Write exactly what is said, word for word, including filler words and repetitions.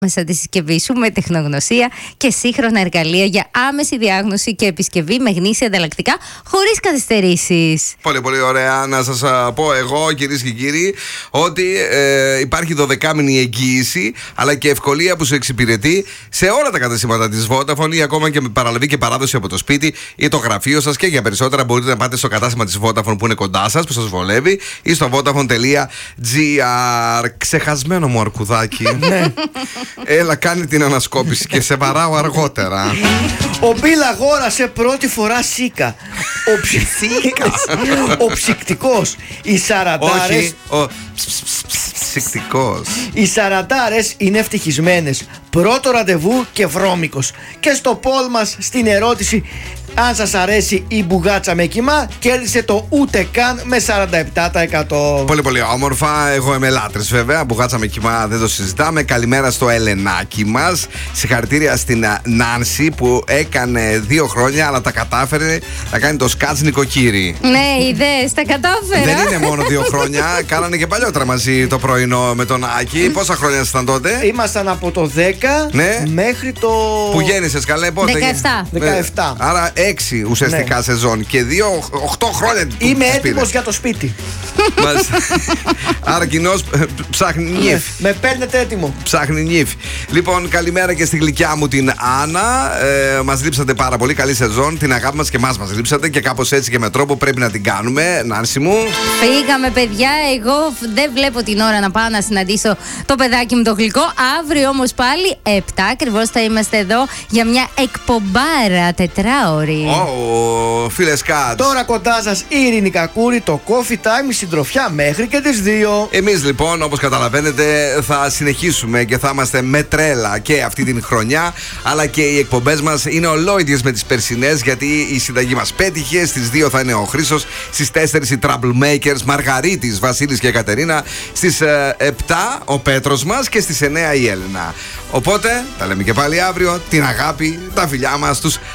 μέσα τη συσκευή σου με τεχνογνωσία και σύγχρονα εργαλεία για άμεση διάγνωση και επισκευή με γνήσια ανταλλακτικά χωρίς καθυστερήσεις. Πολύ πολύ ωραία. Να σας πω εγώ, κυρίες και κύριοι, ότι ε, υπάρχει δωδεκάμηνη εγγύηση αλλά και ευκολία που σου εξυπηρετεί σε όλα τα καταστήματα της Vodafone ή ακόμα και με παραλαβή και παράδοση από το σπίτι ή το γραφείο σας. Και για περισσότερα μπορείτε να πάτε στο κατάστημα της Vodafone που είναι κοντά σας, που σας βολεύει, ή στο vodafone τελεία gr. Ξεχασμένο μου αρκουδάκι. Ναι. Έλα, κάνει την ανασκόπηση και σε βαράω αργότερα. Ο Μπιλ αγόρασε πρώτη φορά σίκα. Ο ψυχτικός. Ο ψυκτικός. Οι σαραντάρες. Όχι, ο ψυκτικός. Οι σαραντάρες είναι ευτυχισμένες. Πρώτο ραντεβού και βρώμικος. Και στο poll μας στην ερώτηση αν σας αρέσει η μπουγάτσα με κιμά, κέρδισε το ούτε καν με σαράντα επτά τοις εκατό. Πολύ πολύ όμορφα. Εγώ είμαι λάτρης βέβαια. Μπουγάτσα με κιμά δεν το συζητάμε. Καλημέρα στο Ελενάκι μας. Συγχαρητήρια στην Νάνση που έκανε δύο χρόνια αλλά τα κατάφερε να κάνει το σκάτς νοικοκύρη. Ναι, είδες, τα κατάφερα. Δεν είναι μόνο δύο χρόνια. Κάνανε και παλιότερα μαζί το πρωινό με τον Άκη. Πόσα χρόνια ήσασταν τότε? Ήμασταν από το δέκα ναι. μέχρι το. Που γέννησες, καλέ, πότε? δεκαεπτά. δεκαεπτά. Άρα έξι ουσιαστικά ναι. σεζόν και δύο, οκτώ χρόνια. Είμαι έτοιμος για το σπίτι. Άρα κοινός ψάχνει νύφ. Με παίρνετε έτοιμο. Ψάχνει νύφ. Λοιπόν, καλημέρα και στη γλυκιά μου την Άννα. Ε, μας λείψατε πάρα πολύ. Καλή σεζόν. Την αγάπη μας και εμάς μας λείψατε. Και κάπως έτσι και με τρόπο πρέπει να την κάνουμε. Νάνση μου. Φύγαμε, παιδιά. Εγώ δεν βλέπω την ώρα να πάω να συναντήσω το παιδάκι μου το γλυκό. Αύριο όμως πάλι επτά ακριβώς θα είμαστε εδώ για μια εκπομπάρα τετράωρη. Ω, φίλε Σκάτς. Τώρα κοντά σας η Ειρήνη Κακούρη, το Coffee Time, η συντροφιά μέχρι και τις δύο. Εμείς λοιπόν, όπως καταλαβαίνετε, θα συνεχίσουμε και θα είμαστε με τρέλα και αυτή την χρονιά. Αλλά και οι εκπομπές μας είναι ολόιδιες με τις περσινές, γιατί η συνταγή μας πέτυχε. Στις δύο θα είναι ο Χρήστος, στις τέσσερις οι Troublemakers, Μαργαρίτης, Βασίλης και Κατερίνα. Στις ε, επτά ο Πέτρος μας και στις εννέα η Έλενα. Οπότε, τα λέμε και πάλι αύριο. Την αγάπη, τα φιλιά μας, τους